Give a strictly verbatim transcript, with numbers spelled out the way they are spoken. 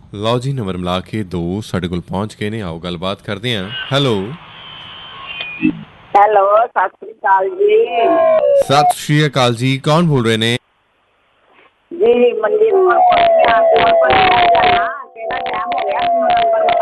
ਲਓ ਜੀ, ਨੰਬਰ ਮਿਲਾ ਕੇ ਦੋ ਸਾਡੇ ਕੋਲ ਪਹੁੰਚ ਗਏ ਨੇ। ਆਓ ਗੱਲਬਾਤ ਕਰਦੇ ਹਾਂ। ਹੈਲੋ ਹੈਲੋ, ਸਤਿ ਸ੍ਰੀ ਅਕਾਲ ਜੀ। ਸਤਿ ਸ਼੍ਰੀ ਅਕਾਲ ਜੀ, ਕੌਣ ਬੋਲ ਰਹੇ ਨੇ ਜੀ ਮੰਡੀ ਤੋਂ ਕਿਹੜਾ ਟਾਈਮ ਹੋ ਗਿਆ?